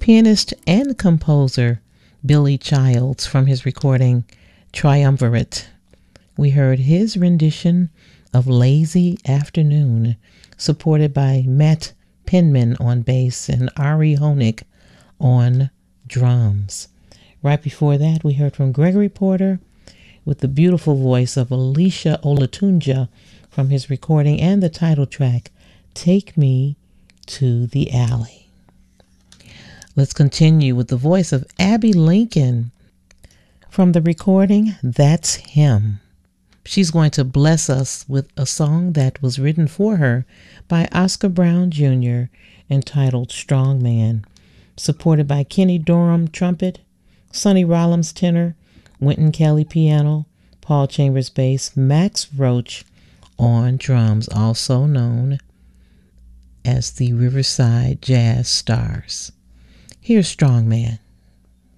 pianist and composer Billy Childs from his recording Triumvirate. We heard his rendition of Lazy Afternoon, supported by Matt Penman on bass and Ari Honig on drums. Right before that, we heard from Gregory Porter with the beautiful voice of Alicia Olatunja from his recording and the title track, Take Me to the Alley. Let's continue with the voice of Abby Lincoln from the recording, That's Him. She's going to bless us with a song that was written for her by Oscar Brown Jr. entitled Strong Man, supported by Kenny Dorham trumpet, Sonny Rollins tenor, Wynton Kelly piano, Paul Chambers bass, Max Roach on drums, also known as the Riverside Jazz Stars. Here's Strong Man.